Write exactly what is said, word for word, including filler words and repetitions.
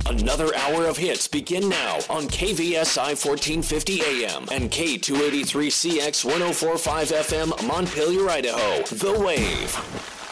Another hour of hits begin now on K V S I fourteen fifty A M and K two eighty-three C X one oh four point five F M Montpelier, Idaho. The Wave.